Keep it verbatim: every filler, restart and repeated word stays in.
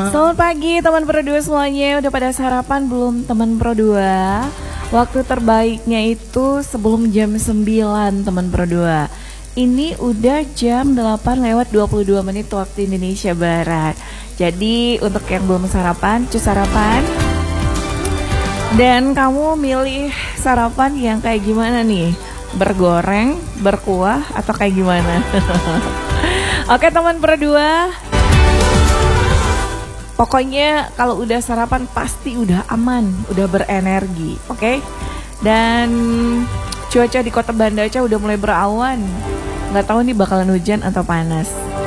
Selamat pagi teman Pro dua semuanya. Udah pada sarapan belum teman Pro dua? Waktu terbaiknya itu sebelum jam sembilan teman Pro dua. Ini udah jam delapan lewat dua puluh dua menit waktu Indonesia Barat. Jadi untuk yang belum sarapan, cus sarapan. Dan kamu milih sarapan yang kayak gimana nih? Bergoreng, berkuah, atau kayak gimana? Oke teman Pro dua. Pokoknya kalau udah sarapan pasti udah aman, udah berenergi, oke? Okay? Dan cuaca di Kota Banda Aceh udah mulai berawan. Nggak tahu nih bakalan hujan atau panas.